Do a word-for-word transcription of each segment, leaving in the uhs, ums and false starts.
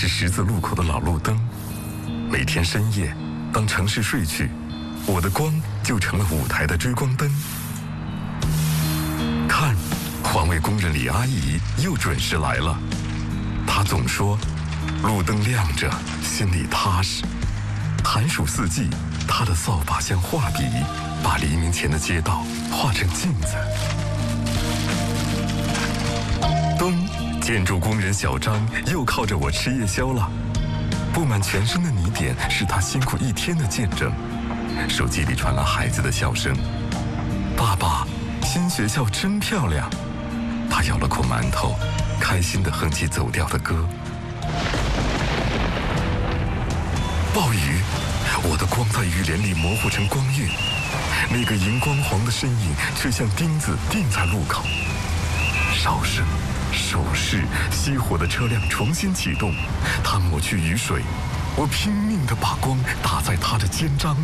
是十字路口的老路灯。每天深夜，当城市睡去，我的光就成了舞台的追光灯。看，环卫工人李阿姨又准时来了。她总说，路灯亮着，心里踏实。寒暑四季，她的扫把像画笔，把黎明前的街道画成镜子。冬，建筑工人小张又靠着我吃夜宵了。布满全身的泥点是他辛苦一天的见证。手机里传来孩子的笑声：“爸爸，新学校真漂亮。”他咬了口馒头，开心地哼起走调的歌。暴雨，我的光在雨帘里模糊成光晕，那个荧光黄的身影却像钉子钉在路口。哨声、手势，熄火的车辆重新启动，他抹去雨水，我拼命地把光打在他的肩章。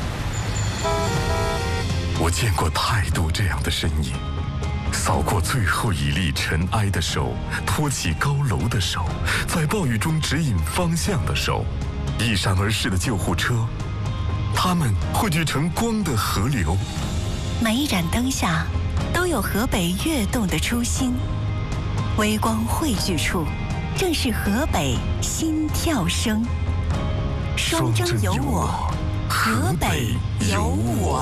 我见过太多这样的身影，扫过最后一粒尘埃的手，托起高楼的手，在暴雨中指引方向的手，一闪而逝的救护车，它们汇聚成光的河流。 每一盏灯下都有河北跃动的初心，微光汇聚处，正是河北心跳声。双征有我，河北有我。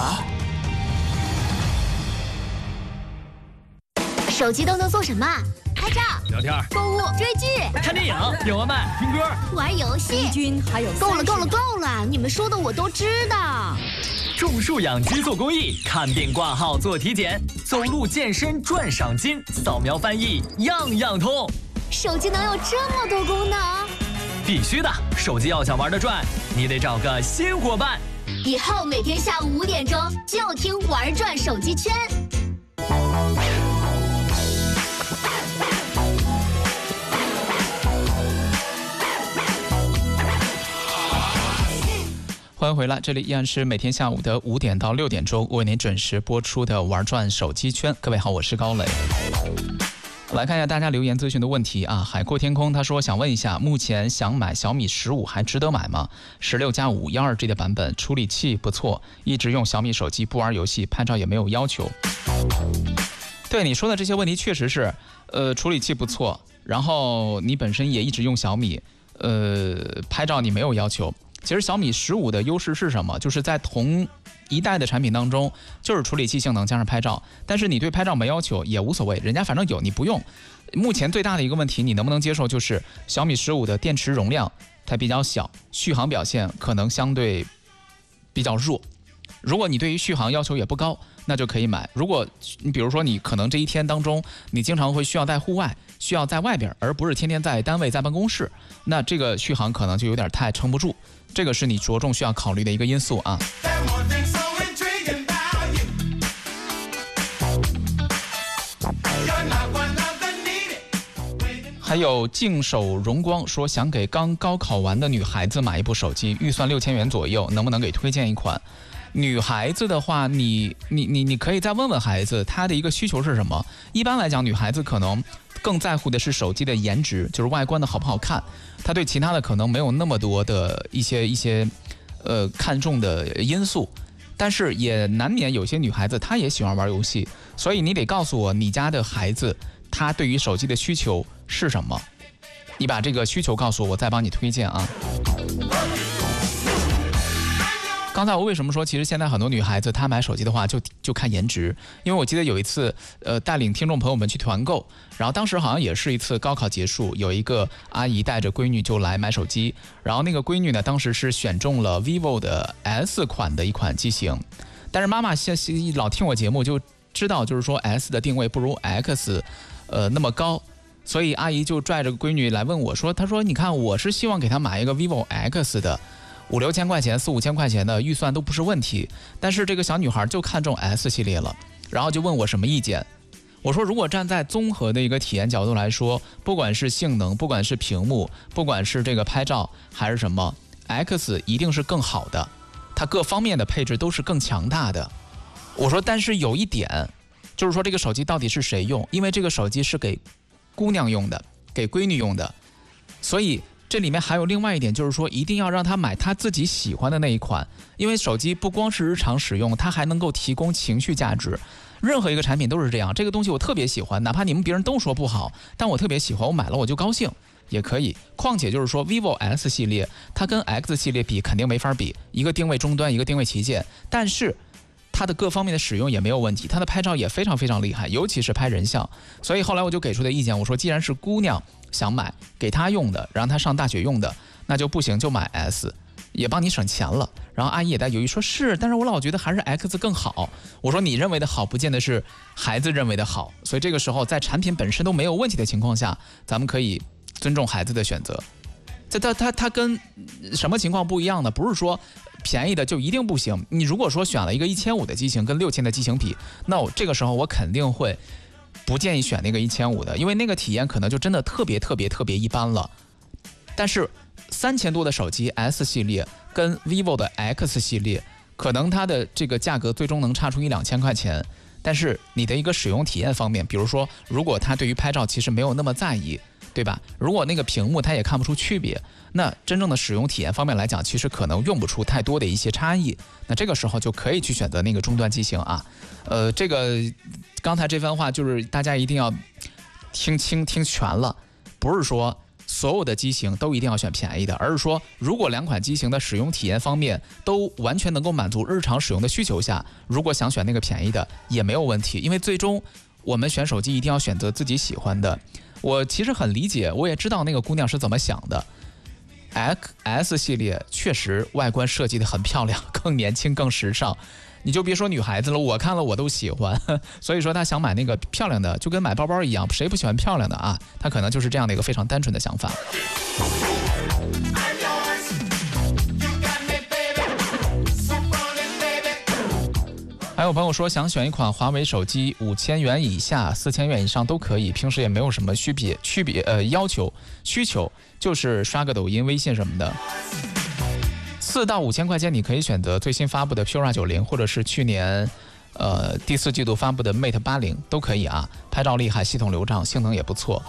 手机都能做什么？拍照、 聊天、 购物、追剧、 看电影、点外卖、听歌、 玩游戏。 君还有够了，够了，够了！你们说的我都知道。 种树养鸡做公益，看病挂号做体检，走路健身赚赏金，扫描翻译样样通。 手机能有这么多功能？ 必须的，手机要想玩得转，你得找个新伙伴。 以后每天下午五点钟就听玩转手机圈。 欢迎回来，这里依然是每天下午的五点到六点钟为您准时播出的玩转手机圈。各位好，我是高磊。来看一下大家留言咨询的问题啊。海阔天空他说想问一下，目前想买小米十五还值得买吗？十六加五幺二 G 的版本，处理器不错，一直用小米手机不玩游戏，拍照也没有要求。对你说的这些问题确实是，呃，处理器不错，然后你本身也一直用小米，呃，拍照你没有要求。其实小米十五的优势是什么？就是在同一代的产品当中，就是处理器性能加上拍照，但是你对拍照没要求也无所谓，人家反正有你不用。目前最大的一个问题，你能不能接受？就是小米十五的电池容量它比较小，续航表现可能相对比较弱。如果你对于续航要求也不高，那就可以买。如果你比如说你可能这一天当中，你经常会需要在户外，需要在外边，而不是天天在单位在办公室，那这个续航可能就有点太撑不住。这个是你着重需要考虑的一个因素啊。还有静守荣光说想给刚高考完的女孩子买一部手机，预算六千元左右，能不能给推荐一款？女孩子的话，你你你你可以再问问孩子，她的一个需求是什么。一般来讲，女孩子可能更在乎的是手机的颜值，就是外观的好不好看。她对其他的可能没有那么多的一些一些呃看重的因素。但是也难免有些女孩子她也喜欢玩游戏，所以你得告诉我你家的孩子他对于手机的需求是什么。你把这个需求告诉我，我再帮你推荐啊。刚才我为什么说其实现在很多女孩子她买手机的话就就看颜值？因为我记得有一次呃带领听众朋友们去团购，然后当时好像也是一次高考结束，有一个阿姨带着闺女就来买手机，然后那个闺女呢当时是选中了 vivo 的 S 款的一款机型，但是妈妈现老听我节目就知道，就是说 S 的定位不如 X 呃那么高，所以阿姨就拽着闺女来问我说，她说你看我是希望给她买一个 vivo X 的，五六千块钱四五千块钱的预算都不是问题，但是这个小女孩就看中 S 系列了，然后就问我什么意见。我说如果站在综合的一个体验角度来说，不管是性能，不管是屏幕，不管是这个拍照还是什么， X 一定是更好的，它各方面的配置都是更强大的。我说但是有一点就是说这个手机到底是谁用，因为这个手机是给姑娘用的，给闺女用的，所以这里面还有另外一点，就是说一定要让他买他自己喜欢的那一款，因为手机不光是日常使用，它还能够提供情绪价值。任何一个产品都是这样，这个东西我特别喜欢，哪怕你们别人都说不好，但我特别喜欢，我买了我就高兴也可以。况且就是说 vivo S 系列它跟 X 系列比肯定没法比，一个定位终端，一个定位旗舰，但是它的各方面的使用也没有问题，它的拍照也非常非常厉害，尤其是拍人像。所以后来我就给出的意见，我说既然是姑娘想买给她用的，让她上大学用的，那就不行，就买 S， 也帮你省钱了。然后阿姨也在犹豫说是，但是我老觉得还是 X 更好。我说你认为的好不见得是孩子认为的好，所以这个时候在产品本身都没有问题的情况下，咱们可以尊重孩子的选择。这它它它跟什么情况不一样呢？不是说便宜的就一定不行。你如果说选了一个一千五的机型跟六千的机型比，那我这个时候我肯定会不建议选那个一千五的，因为那个体验可能就真的特别特别特别一般了。但是三千多的手机 S 系列跟 vivo 的 X 系列，可能它的这个价格最终能差出一两千块钱，但是你的一个使用体验方面，比如说如果他对于拍照其实没有那么在意，对吧？如果那个屏幕它也看不出区别，那真正的使用体验方面来讲，其实可能用不出太多的一些差异。那这个时候就可以去选择那个终端机型啊。呃，这个刚才这番话就是大家一定要听清听全了，不是说所有的机型都一定要选便宜的，而是说如果两款机型的使用体验方面都完全能够满足日常使用的需求下，如果想选那个便宜的也没有问题，因为最终我们选手机一定要选择自己喜欢的。我其实很理解，我也知道那个姑娘是怎么想的。X 系列确实外观设计的很漂亮，更年轻更时尚，你就别说女孩子了，我看了我都喜欢。所以说她想买那个漂亮的，就跟买包包一样，谁不喜欢漂亮的啊？她可能就是这样的一个非常单纯的想法。还有朋友说想选一款华为手机，五千元以下、四千元以上都可以，平时也没有什么区别区别呃要求需求，就是刷个抖音、微信什么的。四到五千块钱，你可以选择最新发布的 P U R A 九零，或者是去年呃第四季度发布的 Mate 八零都可以啊，拍照厉害，系统流畅，性能也不错。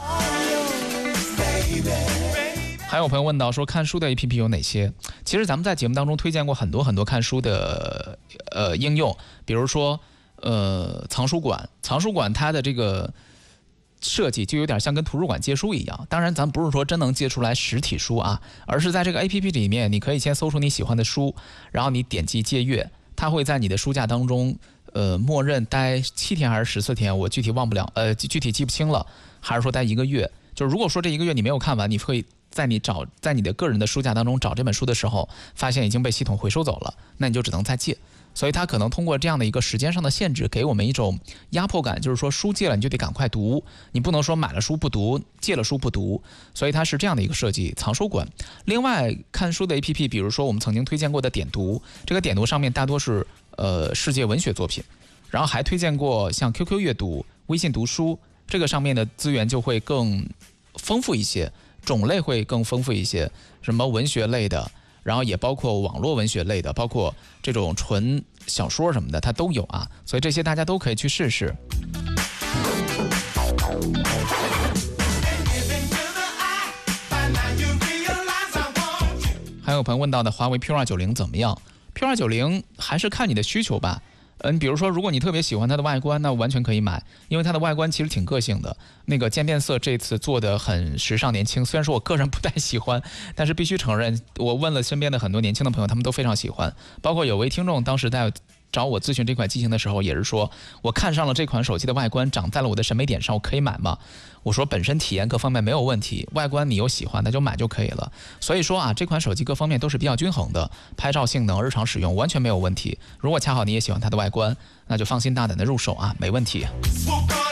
还有朋友问到说看书的 A P P 有哪些？其实咱们在节目当中推荐过很多很多看书的呃应用，比如说呃藏书馆，藏书馆它的这个设计就有点像跟图书馆借书一样。当然咱不是说真能借出来实体书啊，而是在这个 A P P 里面，你可以先搜出你喜欢的书，然后你点击借阅，它会在你的书架当中呃默认待七天还是十四天，我具体忘不了，呃具体记不清了，还是说待一个月。就是如果说这一个月你没有看完，你会在你找在你的个人的书架当中找这本书的时候，发现已经被系统回收走了，那你就只能再借。所以它可能通过这样的一个时间上的限制，给我们一种压迫感，就是说书借了你就得赶快读，你不能说买了书不读，借了书不读。所以它是这样的一个设计，藏书馆。另外看书的 A P P， 比如说我们曾经推荐过的点读，这个点读上面大多是呃世界文学作品，然后还推荐过像 Q Q 阅读、微信读书，这个上面的资源就会更丰富一些，种类会更丰富一些，什么文学类的，然后也包括网络文学类的，包括这种纯小说什么的，它都有啊。所以这些大家都可以去试试。还有朋友问到的华为 P U R 九零怎么样 ？P U R 九零还是看你的需求吧。嗯，比如说，如果你特别喜欢它的外观，那完全可以买，因为它的外观其实挺个性的。那个渐变色这次做的很时尚年轻，虽然说我个人不太喜欢，但是必须承认，我问了身边的很多年轻的朋友，他们都非常喜欢。包括有位听众当时在找我咨询这款机型的时候，也是说我看上了这款手机的外观，长在了我的审美点上，我可以买吗？我说本身体验各方面没有问题，外观你有喜欢那就买就可以了。所以说啊，这款手机各方面都是比较均衡的，拍照性能、日常使用完全没有问题。如果恰好你也喜欢它的外观，那就放心大胆的入手啊，没问题。